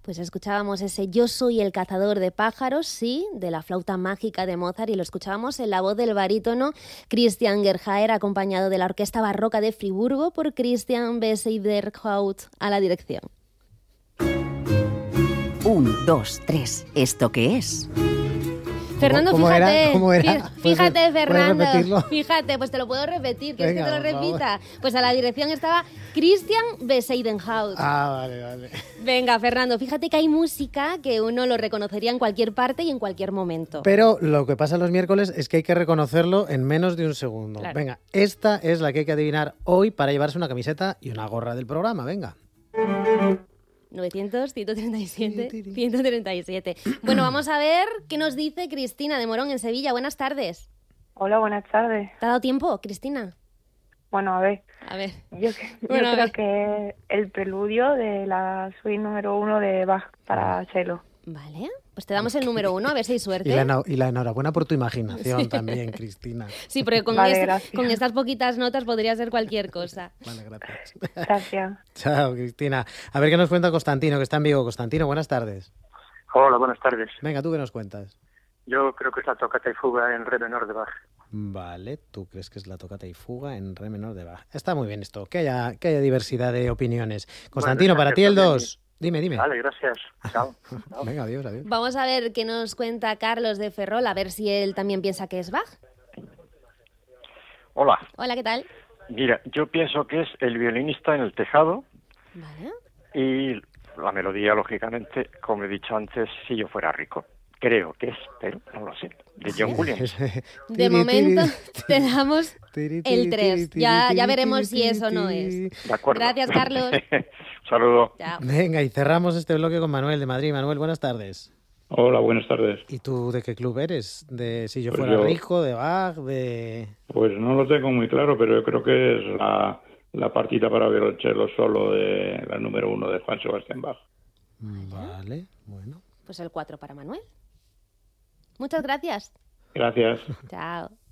Pues escuchábamos ese Yo soy el cazador de pájaros, sí, de la flauta mágica de Mozart, y lo escuchábamos en la voz del barítono Christian Gerhaer, acompañado de la Orquesta Barroca de Friburgo por Christian Besenberghaut a la dirección. 1, 2, 3. ¿Esto qué es? Fernando, ¿Cómo fíjate, era? fíjate, Fernando, ¿Puedes repetirlo? fíjate, pues te lo puedo repetir, ¿quieres Venga, que te lo por repita? Pues a la dirección estaba Christian Besenberghaut. Vale. Venga, Fernando, fíjate que hay música que uno lo reconocería en cualquier parte y en cualquier momento. Pero lo que pasa los miércoles es que hay que reconocerlo en menos de un segundo. Claro. Venga, esta es la que hay que adivinar hoy para llevarse una camiseta y una gorra del programa, venga. 900, 137, 137. Bueno, vamos a ver qué nos dice Cristina de Morón en Sevilla. Buenas tardes. Hola, buenas tardes. ¿Te ha dado tiempo, Cristina? Bueno, a ver, A ver. yo Bueno, a creo ver. que es el preludio de la suite número 1 de Bach para cello. Vale, pues te damos el número 1, a ver si hay suerte. Y la enhorabuena por tu imaginación también, Cristina. Sí, porque Vale, gracias. con estas poquitas notas podría ser cualquier cosa. Vale, gracias. Gracias. Chao, Cristina. A ver qué nos cuenta Constantino, que está en Vigo. Constantino, buenas tardes. Hola, buenas tardes. Venga, ¿tú qué nos cuentas? Yo creo que es la tocata y fuga en re menor de Bach. Vale, ¿tú crees que es la tocata y fuga en re menor de Bach? Está muy bien esto, que haya diversidad de opiniones. Constantino, Bueno, para ti el también. 2. Dime. Vale, gracias. Chao. Chao. Venga, adiós. Vamos a ver qué nos cuenta Carlos de Ferrol, a ver si él también piensa que es Bach. Hola, Hola, ¿qué tal? mira, yo pienso que es El violinista en el tejado Vale. y la melodía, lógicamente, como he dicho antes, Si yo fuera rico. Creo que es, pero no lo sé, de John Williams. De momento te damos el 3. Ya veremos si eso no es. De acuerdo. Gracias, Carlos. Un saludo. Chao. Venga, y cerramos este bloque con Manuel de Madrid. Manuel, buenas tardes. Hola, buenas tardes. ¿Y tú de qué club eres? ¿De Si yo Pues fuera yo- rico, de Bach, de...? Pues no lo tengo muy claro, pero yo creo que es la partita para violonchelo solo de la número 1 de Juan Sebastián Bach. Vale, bueno. Pues el 4 para Manuel. Muchas gracias. Gracias. Chao.